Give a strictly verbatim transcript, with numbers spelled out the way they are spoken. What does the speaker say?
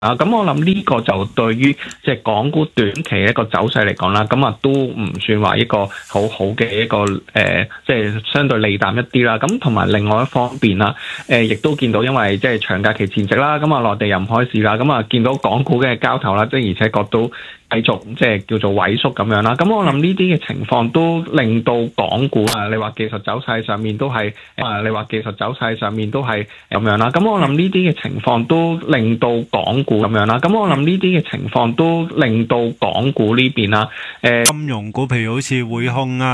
啊，咁我諗呢個就對於即係港股短期一個走勢嚟講啦，咁啊都唔算話一個好好嘅一個誒、呃，即係相對利淡一啲啦。咁同埋另外一方面啦，誒、呃、亦都見到因為即係長假期前夕啦，咁啊內地又唔開市啦，咁啊見到港股嘅交投啦，即係而且覺都繼續即係叫做萎縮咁樣啦。咁我諗呢啲嘅情況都令到港股啊，你話技術走勢上面都係啊，你話技術走勢上面都係咁樣啦。咁我諗呢啲嘅情況都令到港股咁樣啦。咁我諗呢啲嘅情況都令到港股呢邊啦，誒、呃、 金融股譬如好似匯控啊。